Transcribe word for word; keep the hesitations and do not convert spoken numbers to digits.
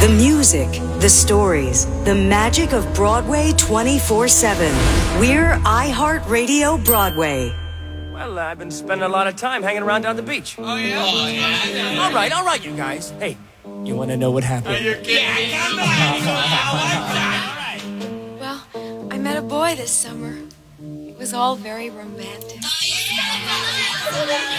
The music, the stories, the magic of Broadway twenty-four seven. We're iHeartRadio Broadway. Well, uh, I've been spending a lot of time hanging around down the beach. Oh, yeah? Oh, yeah. All right, all right, you guys. Hey, you want to know what happened? Are you kidding? Yeah, come on. All right. Well, I met a boy this summer. It was all very romantic.